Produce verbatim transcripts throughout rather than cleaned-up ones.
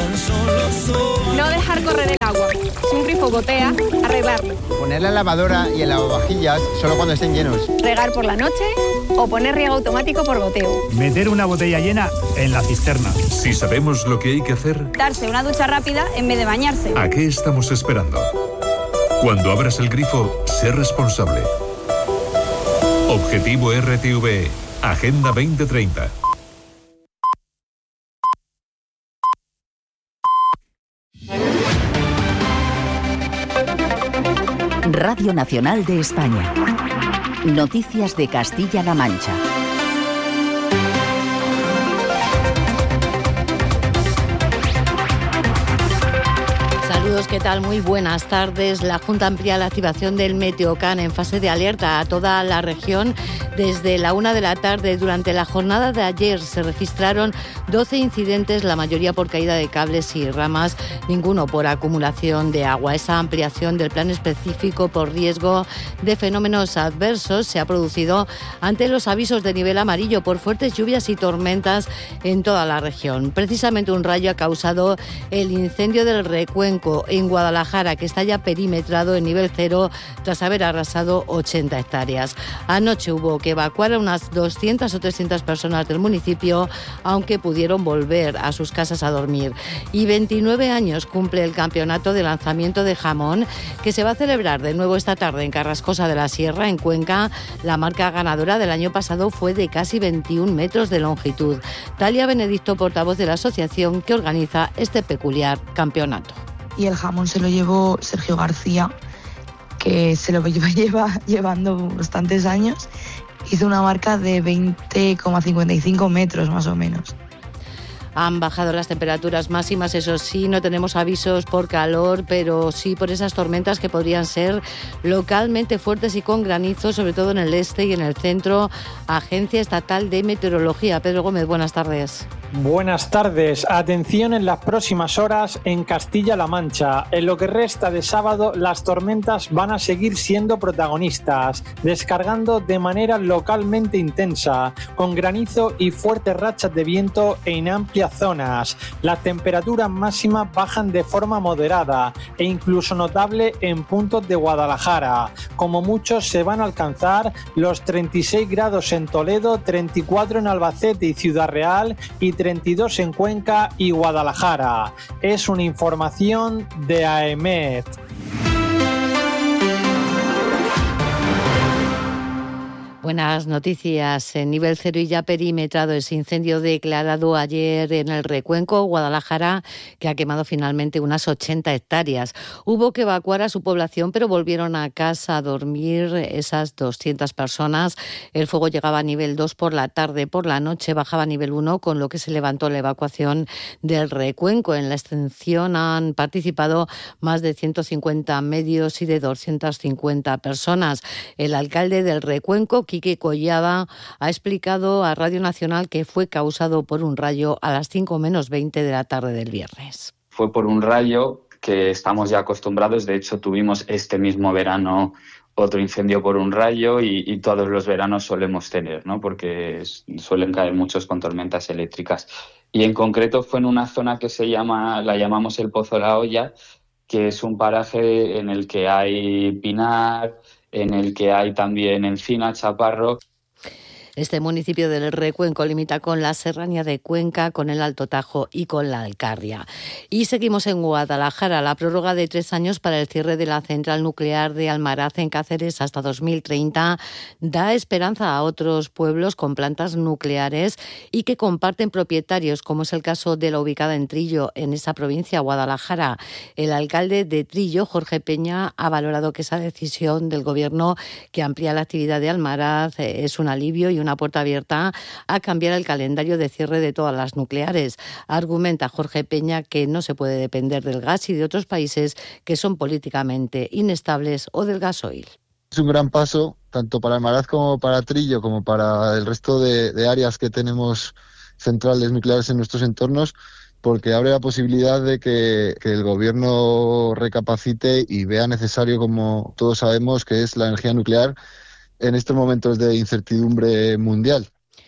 No dejar correr el agua. Si un grifo gotea, arreglarlo. Poner la lavadora y el lavavajillas solo cuando estén llenos. Regar por la noche o poner riego automático por goteo. Meter una botella llena en la cisterna. Si sabemos lo que hay que hacer, Darse una ducha rápida en vez de bañarse. ¿a qué estamos esperando? Cuando abras el grifo, sé responsable. Objetivo R T V E. Agenda veinte treinta. Radio Nacional de España. Noticias de Castilla-La Mancha. Saludos, ¿qué tal? Muy buenas tardes. La Junta amplía la activación del Meteocan en fase de alerta a toda la región desde la una de la tarde. Durante la jornada de ayer se registraron doce incidentes, la mayoría por caída de cables y ramas, ninguno por acumulación de agua. Esa ampliación del plan específico por riesgo de fenómenos adversos se ha producido ante los avisos de nivel amarillo por fuertes lluvias y tormentas en toda la región. Precisamente un rayo ha causado el incendio del Recuenco en Guadalajara, que está ya perimetrado en nivel cero tras haber arrasado ochenta hectáreas. Anoche hubo que evacuar a unas doscientas o trescientas personas del municipio, aunque pudieron volver a sus casas a dormir. Y veintinueve años cumple el campeonato de lanzamiento de jamón, que se va a celebrar de nuevo esta tarde en Carrascosa de la Sierra, en Cuenca. La marca ganadora del año pasado fue de casi veintiún metros de longitud. Talia Benedicto, portavoz de la asociación que organiza este peculiar campeonato. Y el jamón se lo llevó Sergio García, que se lo lleva, lleva llevando bastantes años. Hizo una marca de veinte coma cincuenta y cinco metros más o menos. Han bajado las temperaturas máximas, eso sí, no tenemos avisos por calor, pero sí por esas tormentas que podrían ser localmente fuertes y con granizo, sobre todo en el este y en el centro. Agencia Estatal de Meteorología. Pedro Gómez, buenas tardes. Buenas tardes. Atención en las próximas horas en Castilla-La Mancha. En lo que resta de sábado, las tormentas van a seguir siendo protagonistas, descargando de manera localmente intensa, con granizo y fuertes rachas de viento en amplias zonas. Las temperaturas máximas bajan de forma moderada e incluso notable en puntos de Guadalajara. Como muchos se van a alcanzar los treinta y seis grados en Toledo, treinta y cuatro en Albacete y Ciudad Real y treinta y dos en Cuenca y Guadalajara. Es una información de AEMET. Buenas noticias. En nivel cero y ya perimetrado ese incendio declarado ayer en el Recuenco, Guadalajara, que ha quemado finalmente unas ochenta hectáreas. Hubo que evacuar a su población, pero volvieron a casa a dormir esas doscientas personas. El fuego llegaba a nivel dos por la tarde, por la noche bajaba a nivel uno, con lo que se levantó la evacuación del Recuenco. En la extinción han participado más de ciento cincuenta medios y de doscientas cincuenta personas. El alcalde del Recuenco, Quique Collada, ha explicado a Radio Nacional que fue causado por un rayo a las cinco menos veinte de la tarde del viernes. Fue por un rayo que estamos ya acostumbrados. De hecho, tuvimos este mismo verano otro incendio por un rayo y, y todos los veranos solemos tener, ¿no? Porque suelen caer muchos con tormentas eléctricas. Y en concreto fue en una zona que se llama, la llamamos el Pozo La Olla, que es un paraje en el que hay pinar, en el que hay también encina, chaparro. Este municipio del Recuenco limita con la Serranía de Cuenca, con el Alto Tajo y con la Alcarria. Y seguimos en Guadalajara. La prórroga de tres años para el cierre de la central nuclear de Almaraz en Cáceres hasta dos mil treinta da esperanza a otros pueblos con plantas nucleares y que comparten propietarios, como es el caso de la ubicada en Trillo, en esa provincia, Guadalajara. El alcalde de Trillo, Jorge Peña, ha valorado que esa decisión del Gobierno, que amplía la actividad de Almaraz, es un alivio y una puerta abierta a cambiar el calendario de cierre de todas las nucleares. Argumenta Jorge Peña que no se puede depender del gas y de otros países que son políticamente inestables o del gasoil. Es un gran paso, tanto para Almaraz como para Trillo, como para el resto de, de áreas que tenemos centrales nucleares en nuestros entornos, porque abre la posibilidad de que, que el Gobierno recapacite y vea necesario, como todos sabemos, que es la energía nuclear en estos momentos de incertidumbre mundial.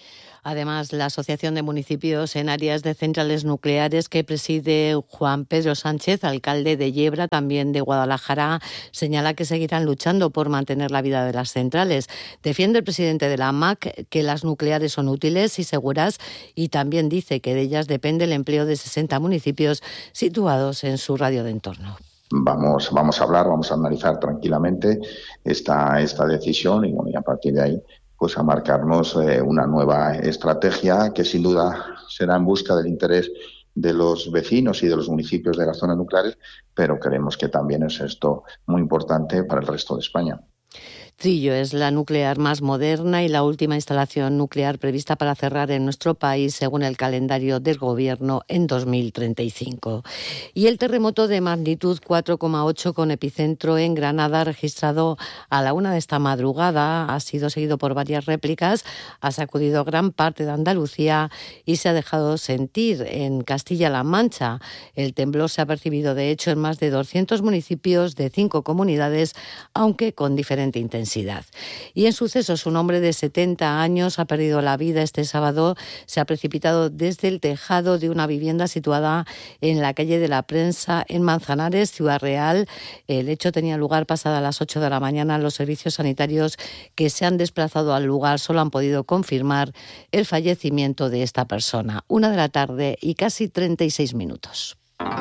Además, la Asociación de Municipios en Áreas de Centrales Nucleares que preside Juan Pedro Sánchez, alcalde de Yebra, también de Guadalajara, señala que seguirán luchando por mantener la vida de las centrales. Defiende el presidente de la A M A C que las nucleares son útiles y seguras y también dice que de ellas depende el empleo de sesenta municipios situados en su radio de entorno. Vamos, vamos a hablar, vamos a analizar tranquilamente esta, esta decisión y, bueno, y a partir de ahí pues a marcarnos eh, una nueva estrategia que sin duda será en busca del interés de los vecinos y de los municipios de las zonas nucleares, pero creemos que también es esto muy importante para el resto de España. Trillo es la nuclear más moderna y la última instalación nuclear prevista para cerrar en nuestro país según el calendario del Gobierno en dos mil treinta y cinco. Y el terremoto de magnitud cuatro coma ocho con epicentro en Granada, registrado a la una de esta madrugada, ha sido seguido por varias réplicas, ha sacudido gran parte de Andalucía y se ha dejado sentir en Castilla-La Mancha. El temblor se ha percibido, de hecho, en más de doscientos municipios de cinco comunidades, aunque con diferente intensidad. Y en sucesos, un hombre de setenta años ha perdido la vida este sábado. Se ha precipitado desde el tejado de una vivienda situada en la calle de la Prensa, en Manzanares, Ciudad Real. El hecho tenía lugar pasada las ocho de la mañana. Los servicios sanitarios que se han desplazado al lugar solo han podido confirmar el fallecimiento de esta persona. Una de la tarde y casi treinta y seis minutos.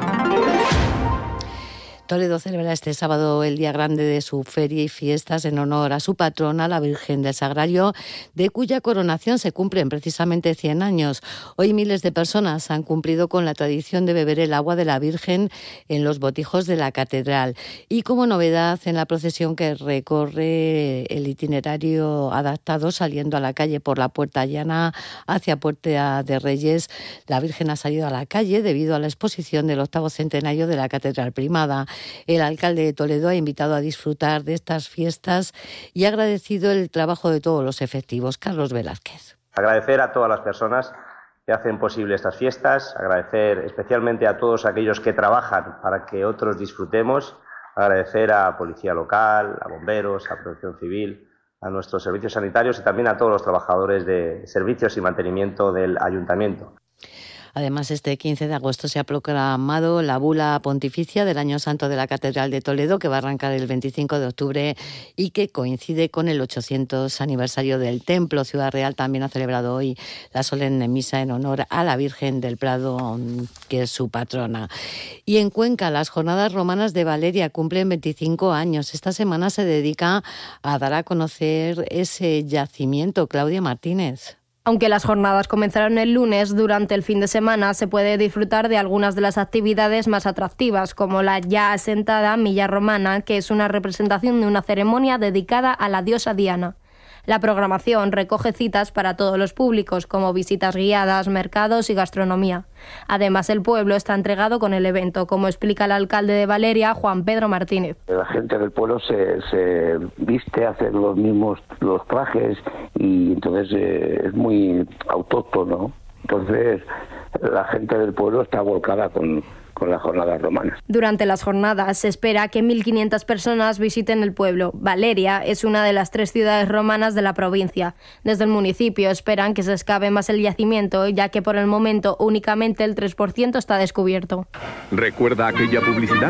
Toledo celebra este sábado el día grande de su feria y fiestas en honor a su patrona, la Virgen del Sagrario, de cuya coronación se cumplen precisamente cien años. Hoy miles de personas han cumplido con la tradición de beber el agua de la Virgen en los botijos de la catedral. Y como novedad, en la procesión que recorre el itinerario adaptado saliendo a la calle por la Puerta Llana hacia Puerta de Reyes, la Virgen ha salido a la calle debido a la exposición del octavo centenario de la Catedral Primada. El alcalde de Toledo ha invitado a disfrutar de estas fiestas y ha agradecido el trabajo de todos los efectivos. Carlos Velázquez. Agradecer a todas las personas que hacen posible estas fiestas, agradecer especialmente a todos aquellos que trabajan para que otros disfrutemos, agradecer a Policía Local, a bomberos, a Protección Civil, a nuestros servicios sanitarios y también a todos los trabajadores de servicios y mantenimiento del Ayuntamiento. Además, este quince de agosto se ha proclamado la bula pontificia del Año Santo de la Catedral de Toledo, que va a arrancar el veinticinco de octubre y que coincide con el ochocientos aniversario del templo. Ciudad Real también ha celebrado hoy la solemne misa en honor a la Virgen del Prado, que es su patrona. Y en Cuenca, las Jornadas Romanas de Valeria cumplen veinticinco años. Esta semana se dedica a dar a conocer ese yacimiento. Claudia Martínez. Aunque las jornadas comenzaron el lunes, durante el fin de semana se puede disfrutar de algunas de las actividades más atractivas, como la ya asentada Milla Romana, que es una representación de una ceremonia dedicada a la diosa Diana. La programación recoge citas para todos los públicos, como visitas guiadas, mercados y gastronomía. Además, el pueblo está entregado con el evento, como explica el alcalde de Valeria, Juan Pedro Martínez. La gente del pueblo se, se viste, hace los mismos los trajes y entonces eh, es muy autóctono. Entonces, la gente del pueblo está volcada con... con las jornadas romanas. Durante las jornadas se espera que mil quinientas personas visiten el pueblo. Valeria es una de las tres ciudades romanas de la provincia. Desde el municipio esperan que se excave más el yacimiento, ya que por el momento únicamente el tres por ciento está descubierto. ¿Recuerda aquella publicidad?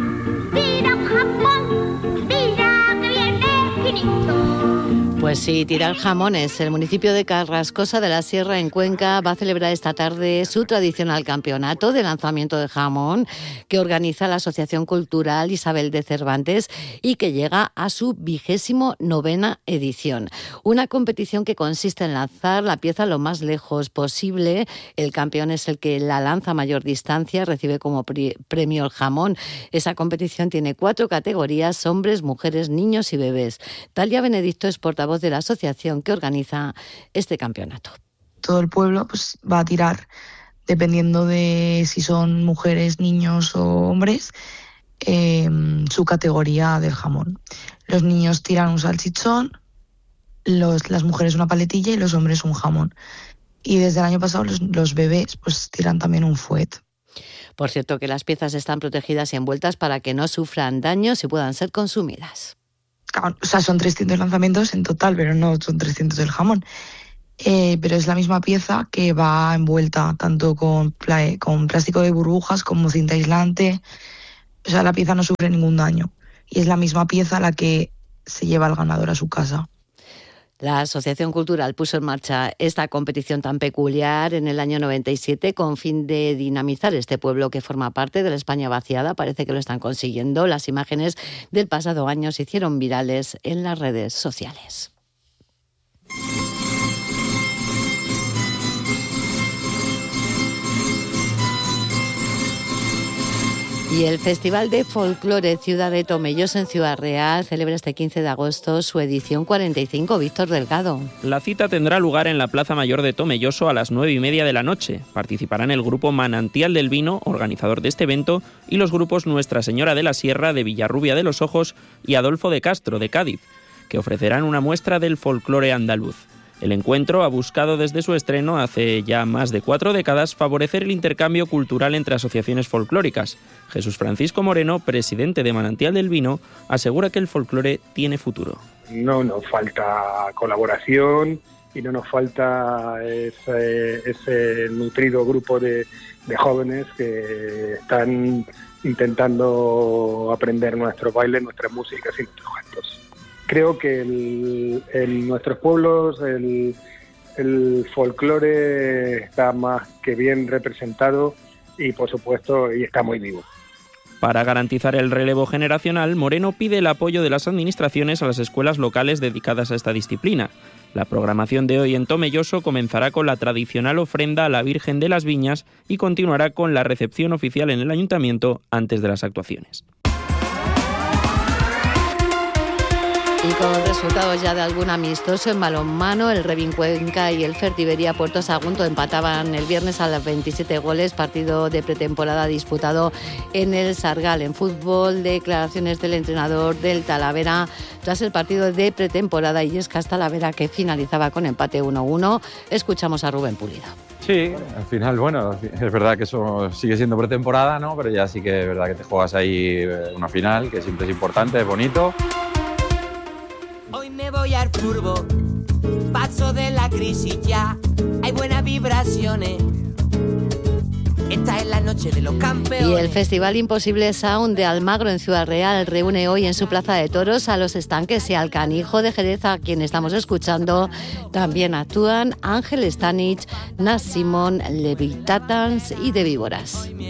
¡Mira un jamón! ¡Mira que viene finito! Pues sí, tirar jamones. El municipio de Carrascosa de la Sierra, en Cuenca, va a celebrar esta tarde su tradicional campeonato de lanzamiento de jamón que organiza la Asociación Cultural Isabel de Cervantes y que llega a su vigésimo novena edición. Una competición que consiste en lanzar la pieza lo más lejos posible. El campeón es el que la lanza a mayor distancia, recibe como premio el jamón. Esa competición tiene cuatro categorías: hombres, mujeres, niños y bebés. Talia Benedicto es portavoz de la asociación que organiza este campeonato. Todo el pueblo pues va a tirar, dependiendo de si son mujeres, niños o hombres, eh, su categoría del jamón. Los niños tiran un salchichón, los, las mujeres una paletilla y los hombres un jamón. Y desde el año pasado los, los bebés pues tiran también un fuet. Por cierto, que las piezas están protegidas y envueltas para que no sufran daños y puedan ser consumidas. O sea, son trescientos lanzamientos en total, pero no son trescientos del jamón. eh, pero es la misma pieza que va envuelta tanto con, pla- con plástico de burbujas como cinta aislante. O sea, la pieza no sufre ningún daño y es la misma pieza la que se lleva el ganador a su casa. La Asociación Cultural puso en marcha esta competición tan peculiar en el año noventa y siete con fin de dinamizar este pueblo que forma parte de la España vaciada. Parece que lo están consiguiendo. Las imágenes del pasado año se hicieron virales en las redes sociales. Y el Festival de Folclore Ciudad de Tomelloso en Ciudad Real celebra este quince de agosto su edición cuarenta y cinco. Víctor Delgado. La cita tendrá lugar en la Plaza Mayor de Tomelloso a las nueve y media de la noche. Participarán el grupo Manantial del Vino, organizador de este evento, y los grupos Nuestra Señora de la Sierra de Villarrubia de los Ojos y Adolfo de Castro de Cádiz, que ofrecerán una muestra del folclore andaluz. El encuentro ha buscado desde su estreno hace ya más de cuatro décadas favorecer el intercambio cultural entre asociaciones folclóricas. Jesús Francisco Moreno, presidente de Manantial del Vino, asegura que el folclore tiene futuro. No nos falta colaboración y no nos falta ese, ese nutrido grupo de, de jóvenes que están intentando aprender nuestros bailes, nuestras músicas y nuestros cantos. Creo que el, en nuestros pueblos el, el folclore está más que bien representado y, por supuesto, y está muy vivo. Para garantizar el relevo generacional, Moreno pide el apoyo de las administraciones a las escuelas locales dedicadas a esta disciplina. La programación de hoy en Tomelloso comenzará con la tradicional ofrenda a la Virgen de las Viñas y continuará con la recepción oficial en el ayuntamiento antes de las actuaciones. Y con resultados ya de algún amistoso en balonmano, el Revin Cuenca y el Fertiberia Puerto Sagunto empataban el viernes a las veintisiete goles, partido de pretemporada disputado en el Sargal. En fútbol, declaraciones del entrenador del Talavera tras el partido de pretemporada Illescas Talavera, que finalizaba con empate uno uno. Escuchamos a Rubén Pulido. Sí, al final, bueno, es verdad que eso sigue siendo pretemporada, ¿no? Pero ya sí que es verdad que te juegas ahí una final, que siempre es importante, es bonito. Hoy me voy al furbo, paso de la crisis ya, hay buenas vibraciones. Esta es la noche de los campeones. Y el Festival Imposible Sound de Almagro en Ciudad Real reúne hoy en su plaza de toros a Los Estanques y al Canijo de Jerez, a quien estamos escuchando. También actúan Ángel Stanich, Nas Simón, Levitatans y De Víboras.